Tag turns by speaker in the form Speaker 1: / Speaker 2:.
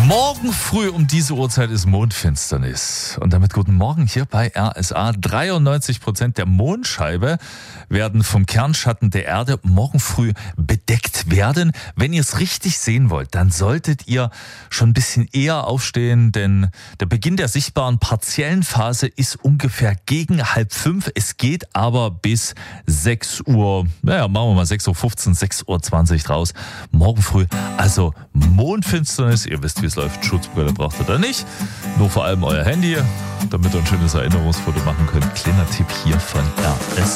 Speaker 1: Morgen früh um diese Uhrzeit ist Mondfinsternis. Und damit guten Morgen hier bei RSA. 93% der Mondscheibe werden vom Kernschatten der Erde morgen früh bedeckt werden. Wenn ihr es richtig sehen wollt, dann solltet ihr schon ein bisschen eher aufstehen, denn der Beginn der sichtbaren partiellen Phase ist ungefähr gegen 4:30. Es geht aber bis 6 Uhr, machen wir mal 6:15 Uhr, 6:20 Uhr raus. Morgen früh, also Mondfinsternis. Ihr wisst, wie es läuft. Schutzbrille braucht ihr da nicht. Nur vor allem euer Handy, damit ihr ein schönes Erinnerungsfoto machen könnt. Kleiner Tipp hier von RSA.